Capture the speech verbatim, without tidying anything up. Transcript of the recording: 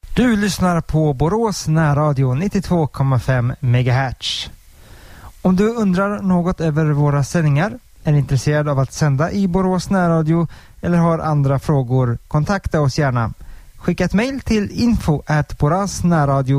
Du lyssnar på Borås närradio nittiotvå komma fem megahertz. Om du undrar något över våra sändningar, är intresserad av att sända i Borås närradio eller har andra frågor, kontakta oss gärna. Skicka ett mejl till info at boråsnärradio